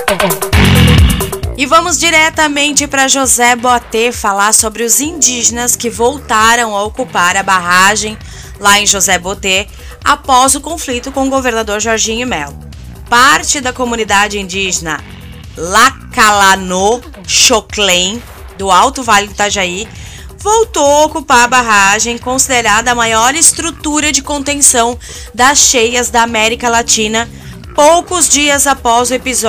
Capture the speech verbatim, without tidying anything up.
E vamos diretamente para José Boatê falar sobre os indígenas que voltaram a ocupar a barragem lá em José Boatê após o conflito com o governador Jorginho Melo. Parte da comunidade indígena Lacalano Xoclém, do Alto Vale do Itajaí, voltou a ocupar a barragem, considerada a maior estrutura de contenção das cheias da América Latina, poucos dias após o episódio